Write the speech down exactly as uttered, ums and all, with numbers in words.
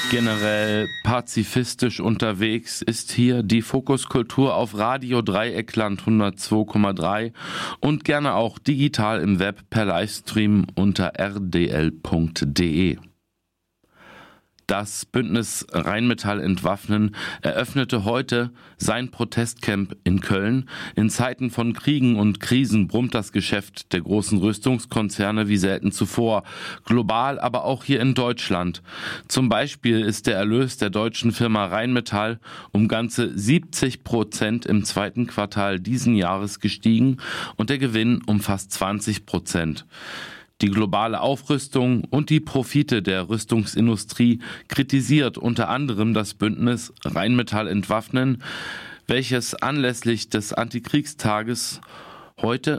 Generell pazifistisch unterwegs ist hier die Fokuskultur auf Radio Dreieckland hundertzwei Komma drei und gerne auch digital im Web per Livestream unter r d l punkt d e. Das Bündnis Rheinmetall entwaffnen eröffnete heute sein Protestcamp in Köln. In Zeiten von Kriegen und Krisen brummt das Geschäft der großen Rüstungskonzerne wie selten zuvor. Global, aber auch hier in Deutschland. Zum Beispiel ist der Erlös der deutschen Firma Rheinmetall um ganze siebzig Prozent im zweiten Quartal diesen Jahres gestiegen und der Gewinn um fast zwanzig Prozent. Die globale Aufrüstung und die Profite der Rüstungsindustrie kritisiert unter anderem das Bündnis Rheinmetall entwaffnen, welches anlässlich des Antikriegstages heute